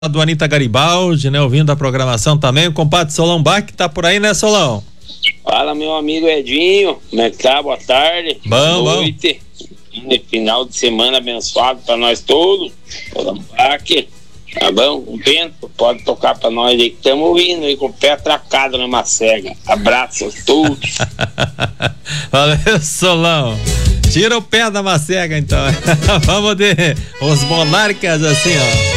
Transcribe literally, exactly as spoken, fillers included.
do Anitta Garibaldi, né? Ouvindo a programação também, o compadre Solão Bach que tá por aí, né, Solão? Fala, meu amigo Edinho, como é que tá? Boa tarde. Bom, Boa noite. Bom. Final de semana abençoado pra nós todos. Solão Bach, tá bom? Um vento, pode tocar pra nós aí que estamos ouvindo aí com o pé atracado numa cega. Abraço a todos. Valeu, Solão. Tira o pé da macega, então. Vamos de os monarcas assim, ó.